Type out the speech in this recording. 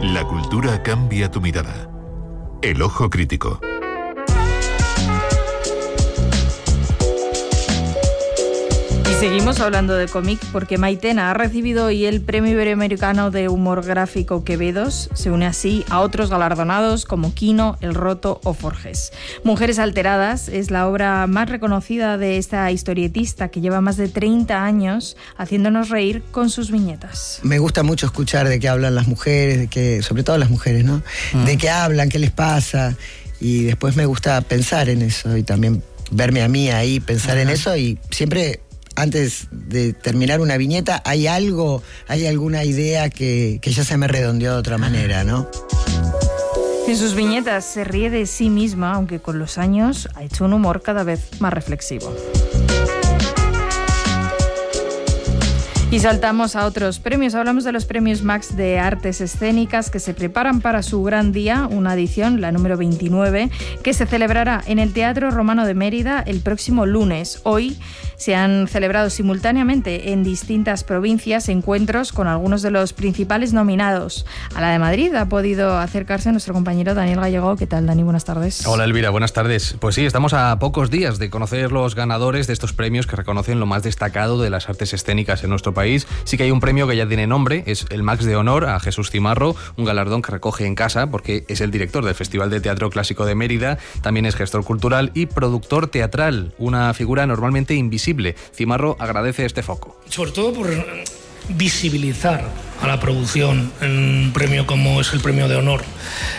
La cultura cambia tu mirada. El ojo crítico. Seguimos hablando de cómic porque Maitena ha recibido hoy el Premio Iberoamericano de Humor Gráfico Quevedos. Se une así a otros galardonados como Quino, El Roto o Forges. Mujeres alteradas es la obra más reconocida de esta historietista que lleva más de 30 años haciéndonos reír con sus viñetas. Me gusta mucho escuchar de qué hablan las mujeres, de qué, sobre todo las mujeres, ¿no? De qué hablan, qué les pasa. Y después me gusta pensar en eso y también verme a mí ahí, pensar en eso y siempre... Antes de terminar una viñeta, hay alguna idea que ya se me redondeó de otra manera, ¿no? En sus viñetas se ríe de sí misma, aunque con los años ha hecho un humor cada vez más reflexivo. Y saltamos a otros premios. Hablamos de los premios Max de Artes Escénicas que se preparan para su gran día, una edición, la número 29, que se celebrará en el Teatro Romano de Mérida el próximo lunes. Hoy se han celebrado simultáneamente en distintas provincias encuentros con algunos de los principales nominados. A la de Madrid ha podido acercarse nuestro compañero Daniel Gallego. ¿Qué tal, Dani? Buenas tardes. Hola, Elvira. Buenas tardes. Pues sí, estamos a pocos días de conocer los ganadores de estos premios que reconocen lo más destacado de las artes escénicas en nuestro país. Sí que hay un premio que ya tiene nombre, es el Max de Honor a Jesús Cimarro, un galardón que recoge en casa porque es el director del Festival de Teatro Clásico de Mérida, también es gestor cultural y productor teatral, una figura normalmente invisible. Cimarro agradece este foco. Sobre todo por visibilizar a la producción en un premio como es el Premio de Honor.